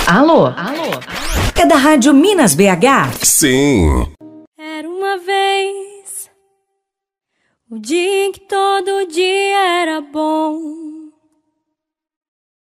Alô? Alô? É da Rádio Minas BH? Sim. Era uma vez o dia em que todo